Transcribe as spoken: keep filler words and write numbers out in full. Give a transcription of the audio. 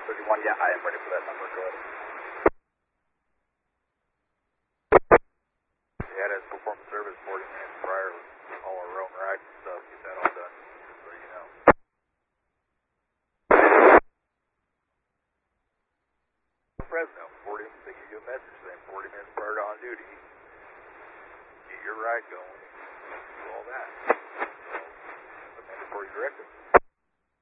thirty-one, yeah, I am ready for that number. Go ahead. Yeah, it has performed service forty minutes prior to all our own rides and stuff. Get that all done, just so you know. Fresno, forty, they give you a message saying forty minutes prior to on duty. Get your ride going. Do all that. So, it's a mandatory directive.